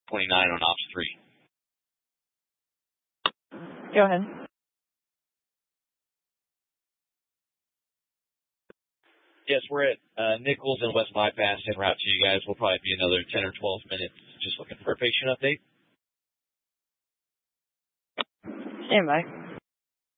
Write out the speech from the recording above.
29 on Ops 3. Go ahead. Yes, we're at Nichols and West Bypass en route to you guys. We'll probably be another 10 or 12 minutes. Just looking for a patient update. Stand by.